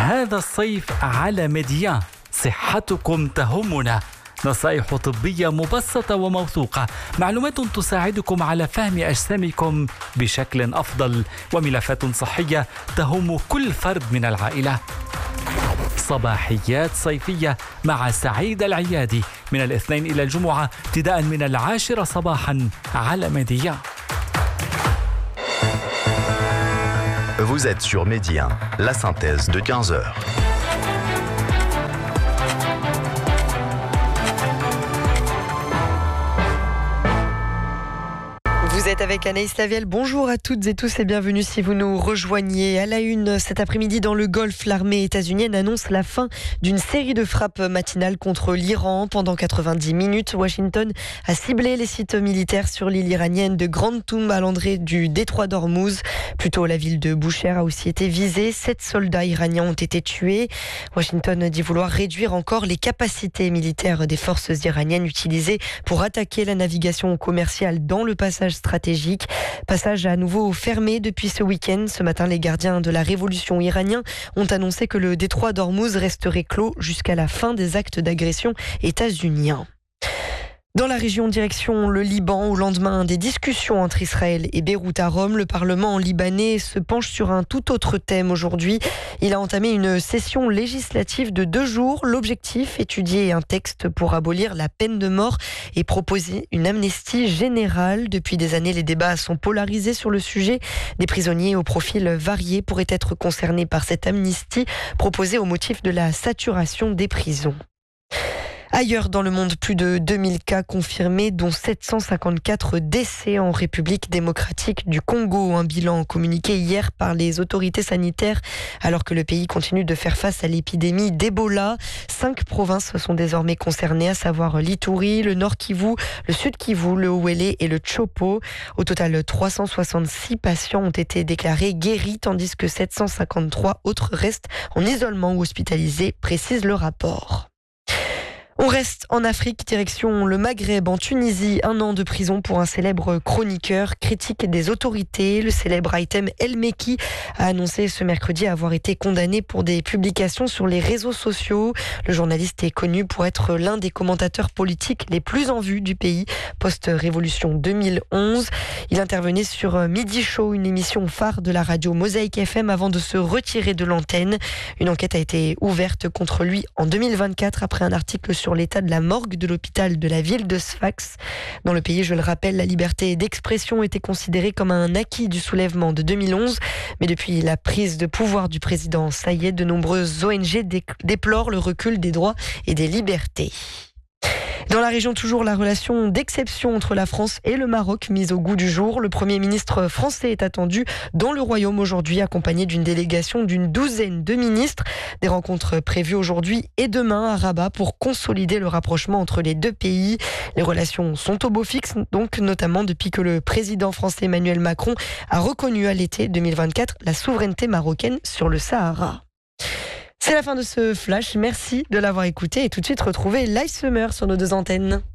هذا الصيف على ميديان صحتكم تهمنا. نصائح طبية مبسطة وموثوقة، معلومات تساعدكم على فهم أجسامكم بشكل أفضل، وملفات صحية تهم كل فرد من العائلة. صباحيات صيفية مع سعيد العيادي من الاثنين إلى الجمعة ابتداء من 10 صباحا على ميديان. Vous êtes sur Média, la synthèse de 15 heures. Vous êtes avec Anaïs Lavielle. Bonjour à toutes et tous et bienvenue si vous nous rejoignez. À la une, cet après-midi dans le Golfe, l'armée états-unienne annonce la fin d'une série de frappes matinales contre l'Iran. Pendant 90 minutes, Washington a ciblé les sites militaires sur l'île iranienne de Grande Toum à l'entrée du détroit d'Ormuz. Plus tôt, la ville de Boucher a aussi été visée. 7 soldats iraniens ont été tués. Washington dit vouloir réduire encore les capacités militaires des forces iraniennes utilisées pour attaquer la navigation commerciale dans le passage stratégique. Passage à nouveau fermé depuis ce week-end. Ce matin, les gardiens de la révolution iraniens ont annoncé que le détroit d'Ormuz resterait clos jusqu'à la fin des actes d'agression états-uniens. Dans la région, direction le Liban, au lendemain des discussions entre Israël et Beyrouth à Rome, le Parlement libanais se penche sur un tout autre thème aujourd'hui. Il a entamé une session législative de 2 jours. L'objectif, étudier un texte pour abolir la peine de mort et proposer une amnistie générale. Depuis des années, les débats sont polarisés sur le sujet. Des prisonniers au profil varié pourraient être concernés par cette amnistie proposée au motif de la saturation des prisons. Ailleurs dans le monde, plus de 2000 cas confirmés, dont 754 décès en République démocratique du Congo. Un bilan communiqué hier par les autorités sanitaires, alors que le pays continue de faire face à l'épidémie d'Ebola. 5 provinces sont désormais concernées, à savoir l'Ituri, le Nord Kivu, le Sud Kivu, le Ouélé et le Chopo. Au total, 366 patients ont été déclarés guéris, tandis que 753 autres restent en isolement ou hospitalisés, précise le rapport. On reste en Afrique, direction le Maghreb, en Tunisie. 1 an de prison pour un célèbre chroniqueur, critique des autorités. Le célèbre Haïtem El Mekki a annoncé ce mercredi avoir été condamné pour des publications sur les réseaux sociaux. Le journaliste est connu pour être l'un des commentateurs politiques les plus en vue du pays, post-révolution 2011. Il intervenait sur Midi Show, une émission phare de la radio Mosaïque FM, avant de se retirer de l'antenne. Une enquête a été ouverte contre lui en 2024 après un article sur l'état de la morgue de l'hôpital de la ville de Sfax. Dans le pays, je le rappelle, la liberté d'expression était considérée comme un acquis du soulèvement de 2011. Mais depuis la prise de pouvoir du président Sayed, de nombreuses ONG déplorent le recul des droits et des libertés. Dans la région, toujours la relation d'exception entre la France et le Maroc mise au goût du jour. Le Premier ministre français est attendu dans le Royaume aujourd'hui, accompagné d'une délégation d'une 12aine de ministres. Des rencontres prévues aujourd'hui et demain à Rabat pour consolider le rapprochement entre les 2 pays. Les relations sont au beau fixe, donc notamment depuis que le président français Emmanuel Macron a reconnu à l'été 2024 la souveraineté marocaine sur le Sahara. C'est la fin de ce flash. Merci de l'avoir écouté et tout de suite retrouvez Live Summer sur nos 2 antennes.